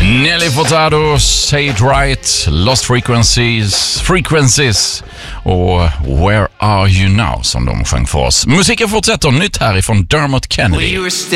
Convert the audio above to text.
Nelly Furtado, Say It Right, Lost Frequencies och Where Are You Now som de sjöng för oss. Musiken fortsätter, nytt härifrån Dermot Kennedy.